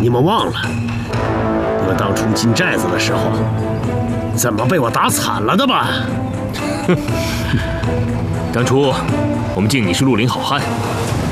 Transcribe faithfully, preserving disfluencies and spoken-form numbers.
你们忘了，你们当初进寨子的时候，怎么被我打惨了的吧？ 哼，当初我们敬你是绿林好汉，